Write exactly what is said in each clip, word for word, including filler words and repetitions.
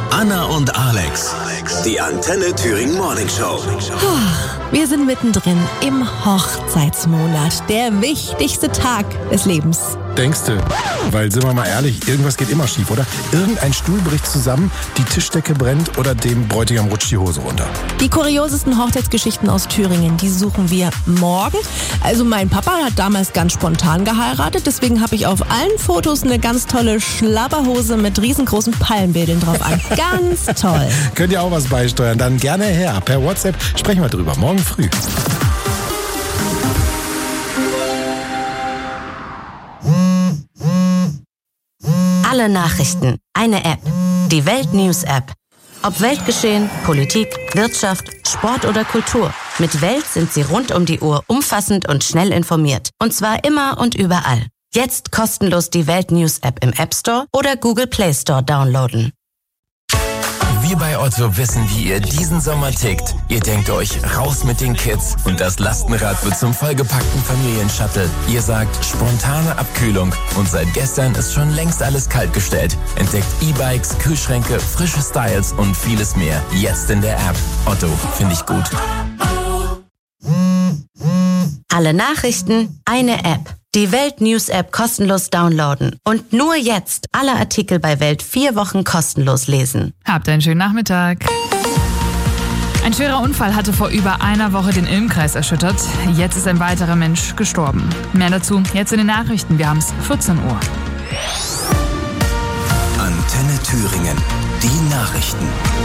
Anna und Alex, die Antenne Thüringen Morning Show. Wir sind mittendrin im Hochzeitsmonat, der wichtigste Tag des Lebens. Denkst du? Weil, sind wir mal ehrlich, irgendwas geht immer schief, oder? Irgendein Stuhl bricht zusammen, die Tischdecke brennt oder dem Bräutigam rutscht die Hose runter. Die kuriosesten Hochzeitsgeschichten aus Thüringen, die suchen wir morgen. Also mein Papa hat damals ganz spontan geheiratet, deswegen habe ich auf allen Fotos eine ganz tolle Schlabberhose mit riesengroßen Palmbildern drauf an. Ganz toll. Könnt ihr auch was beisteuern? Dann gerne her. Per WhatsApp sprechen wir drüber. Morgen früh. Alle Nachrichten, eine App. Die Welt News App. Ob Weltgeschehen, Politik, Wirtschaft, Sport oder Kultur. Mit Welt sind Sie rund um die Uhr umfassend und schnell informiert. Und zwar immer und überall. Jetzt kostenlos die Welt News App im App Store oder Google Play Store downloaden. Wir bei Otto wissen, wie ihr diesen Sommer tickt. Ihr denkt euch, raus mit den Kids und das Lastenrad wird zum vollgepackten Familienshuttle. Ihr sagt, spontane Abkühlung und seit gestern ist schon längst alles kaltgestellt. Entdeckt E-Bikes, Kühlschränke, frische Styles und vieles mehr. Jetzt in der App. Otto, finde ich gut. Alle Nachrichten, eine App. Die Welt News App kostenlos downloaden. Und nur jetzt alle Artikel bei Welt vier Wochen kostenlos lesen. Habt einen schönen Nachmittag. Ein schwerer Unfall hatte vor über einer Woche den Ilm-Kreis erschüttert. Jetzt ist ein weiterer Mensch gestorben. Mehr dazu jetzt in den Nachrichten. Wir haben es vierzehn Uhr. Antenne Thüringen. Die Nachrichten.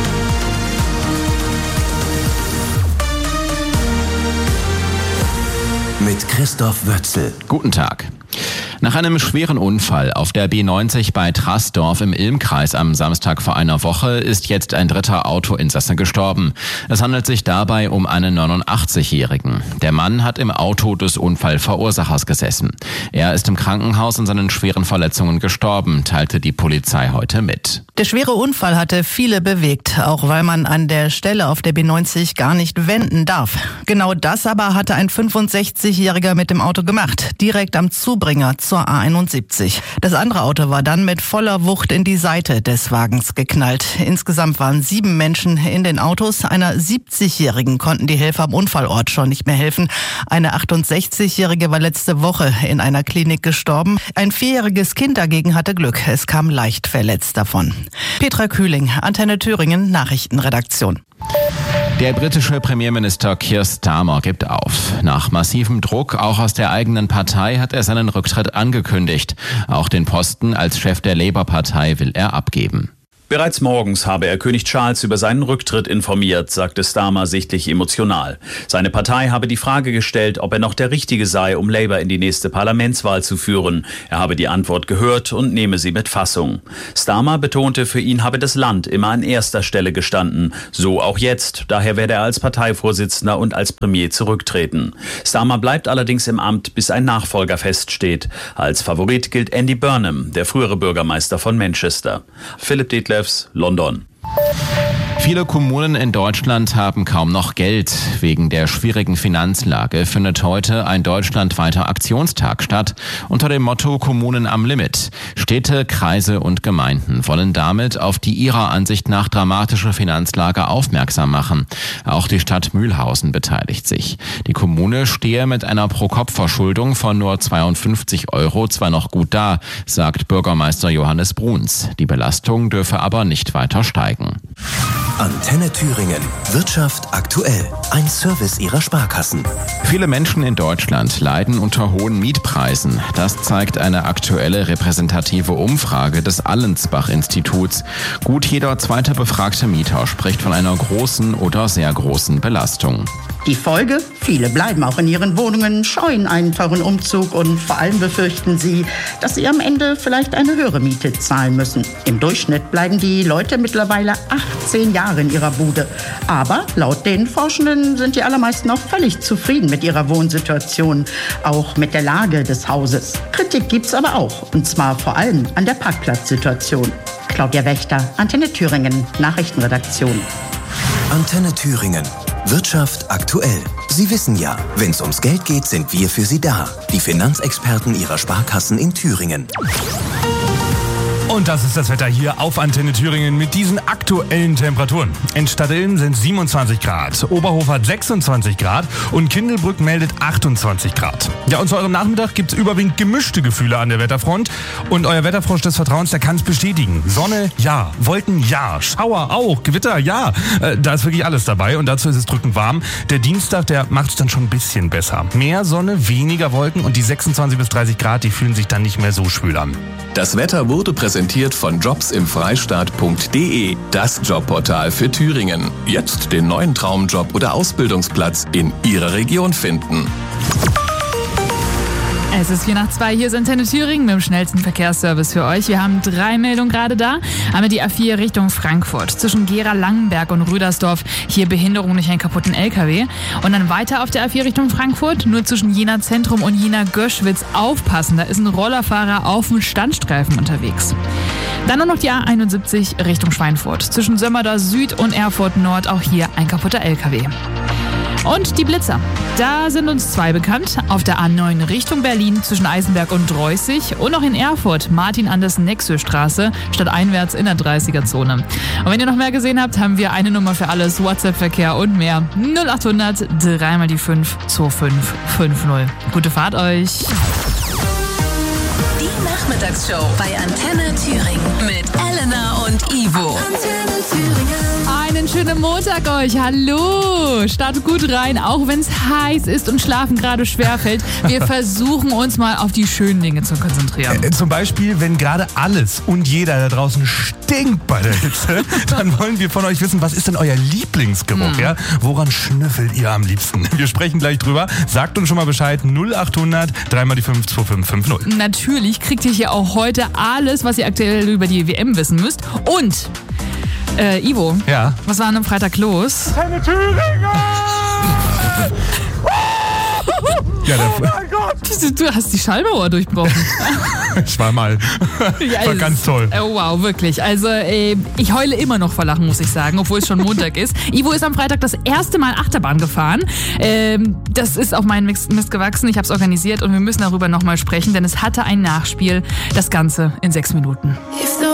Mit Christoph Wötzel. Guten Tag. Nach einem schweren Unfall auf der B neunzig bei Traßdorf im Ilm-Kreis am Samstag vor einer Woche ist jetzt ein dritter Autoinsasse gestorben. Es handelt sich dabei um einen neunundachtzigjährigen. Der Mann hat im Auto des Unfallverursachers gesessen. Er ist im Krankenhaus an seinen schweren Verletzungen gestorben, teilte die Polizei heute mit. Der schwere Unfall hatte viele bewegt, auch weil man an der Stelle auf der B neunzig gar nicht wenden darf. Genau das aber hatte ein fünfundsechzigjähriger mit dem Auto gemacht, direkt am Zubringer zur A einundsiebzig. Das andere Auto war dann mit voller Wucht in die Seite des Wagens geknallt. Insgesamt waren sieben Menschen in den Autos. Einer siebzigjährigen konnten die Helfer am Unfallort schon nicht mehr helfen. Eine achtundsechzigjährige war letzte Woche in einer Klinik gestorben. Ein vierjähriges Kind dagegen hatte Glück. Es kam leicht verletzt davon. Petra Kühling, Antenne Thüringen, Nachrichtenredaktion. Der britische Premierminister Keir Starmer gibt auf. Nach massivem Druck, auch aus der eigenen Partei, hat er seinen Rücktritt angekündigt. Auch den Posten als Chef der Labour-Partei will er abgeben. Bereits morgens habe er König Charles über seinen Rücktritt informiert, sagte Starmer sichtlich emotional. Seine Partei habe die Frage gestellt, ob er noch der Richtige sei, um Labour in die nächste Parlamentswahl zu führen. Er habe die Antwort gehört und nehme sie mit Fassung. Starmer betonte, für ihn habe das Land immer an erster Stelle gestanden. So auch jetzt. Daher werde er als Parteivorsitzender und als Premier zurücktreten. Starmer bleibt allerdings im Amt, bis ein Nachfolger feststeht. Als Favorit gilt Andy Burnham, der frühere Bürgermeister von Manchester. Philipp Detlef, London. Viele Kommunen in Deutschland haben kaum noch Geld. Wegen der schwierigen Finanzlage findet heute ein deutschlandweiter Aktionstag statt unter dem Motto Kommunen am Limit. Städte, Kreise und Gemeinden wollen damit auf die ihrer Ansicht nach dramatische Finanzlage aufmerksam machen. Auch die Stadt Mühlhausen beteiligt sich. Die Kommune stehe mit einer Pro-Kopf-Verschuldung von nur zweiundfünfzig Euro zwar noch gut da, sagt Bürgermeister Johannes Bruns. Die Belastung dürfe aber nicht weiter steigen. Antenne Thüringen. Wirtschaft aktuell. Ein Service ihrer Sparkassen. Viele Menschen in Deutschland leiden unter hohen Mietpreisen. Das zeigt eine aktuelle repräsentative Umfrage des Allensbach-Instituts. Gut jeder zweite befragte Mieter spricht von einer großen oder sehr großen Belastung. Die Folge? Viele bleiben auch in ihren Wohnungen, scheuen einen teuren Umzug und vor allem befürchten sie, dass sie am Ende vielleicht eine höhere Miete zahlen müssen. Im Durchschnitt bleiben die Leute mittlerweile achtzehn Jahre in ihrer Bude. Aber laut den Forschenden sind die allermeisten auch völlig zufrieden mit ihrer Wohnsituation, auch mit der Lage des Hauses. Kritik gibt's aber auch, und zwar vor allem an der Parkplatzsituation. Claudia Wächter, Antenne Thüringen, Nachrichtenredaktion. Antenne Thüringen. Wirtschaft aktuell. Sie wissen ja, wenn es ums Geld geht, sind wir für Sie da. Die Finanzexperten Ihrer Sparkassen in Thüringen. Und das ist das Wetter hier auf Antenne Thüringen mit diesen aktuellen Temperaturen. In Stadtillen sind siebenundzwanzig Grad, Oberhof hat sechsundzwanzig Grad und Kindelbrück meldet achtundzwanzig Grad. Ja, und zu eurem Nachmittag gibt's überwiegend gemischte Gefühle an der Wetterfront. Und euer Wetterfrosch des Vertrauens, der kann es bestätigen. Sonne, ja. Wolken, ja. Schauer auch. Gewitter, ja. Äh, da ist wirklich alles dabei und dazu ist es drückend warm. Der Dienstag, der macht es dann schon ein bisschen besser. Mehr Sonne, weniger Wolken und die sechsundzwanzig bis dreißig Grad, die fühlen sich dann nicht mehr so schwül an. Das Wetter wurde präsentiert von jobs im freistaat punkt de, das Jobportal für Thüringen. Jetzt den neuen Traumjob oder Ausbildungsplatz in Ihrer Region finden. Es ist vier nach zwei, hier ist Antenne Thüringen mit dem schnellsten Verkehrsservice für euch. Wir haben drei Meldungen gerade da. Einmal die A vier Richtung Frankfurt zwischen Gera-Langenberg und Rüdersdorf. Hier Behinderung durch einen kaputten L K W. Und dann weiter auf der A vier Richtung Frankfurt, nur zwischen Jena Zentrum und Jena Göschwitz. Aufpassen, da ist ein Rollerfahrer auf dem Standstreifen unterwegs. Dann nur noch die A einundsiebzig Richtung Schweinfurt zwischen Sömmerda Süd und Erfurt Nord. Auch hier ein kaputter L K W. Und die Blitzer. Da sind uns zwei bekannt. Auf der A neun Richtung Berlin zwischen Eisenberg und Dreußig und noch in Erfurt Martin-Andersen-Nexö-Straße stadteinwärts in der dreißiger-Zone. Und wenn ihr noch mehr gesehen habt, haben wir eine Nummer für alles, WhatsApp-Verkehr und mehr. null achthundert drei mal die fünf zwei fünf fünf null. Gute Fahrt euch. Die Nachmittagsshow bei Antenne Thüringen mit Elena und Ivo. Antenne Thüringen. Einen schönen Montag euch. Hallo. Startet gut rein, auch wenn es heiß ist und Schlafen gerade schwerfällt. Wir versuchen uns mal auf die schönen Dinge zu konzentrieren. Äh, zum Beispiel, wenn gerade alles und jeder da draußen stinkt bei der Hitze, dann wollen wir von euch wissen, was ist denn euer Lieblingsgeruch? Hm. Ja? Woran schnüffelt ihr am liebsten? Wir sprechen gleich drüber. Sagt uns schon mal Bescheid. null achthundert drei mal die fünf zwei fünf fünf null. Natürlich kriegt ihr hier auch heute alles, was ihr aktuell über die W M wissen müsst. Und Äh, Ivo, ja? Was war denn am Freitag los? Antenne Thüringen! Ja, oh mein Gott! Du hast die Schallmauer durchbrochen. Ich war mal. Ja, war ganz toll. Oh, wow, wirklich. Also, äh, ich heule immer noch vor Lachen, muss ich sagen, obwohl es schon Montag ist. Ivo ist am Freitag das erste Mal Achterbahn gefahren. Ähm, das ist auf meinen Mist, Mist gewachsen. Ich habe es organisiert und wir müssen darüber nochmal sprechen, denn es hatte ein Nachspiel. Das Ganze in sechs Minuten.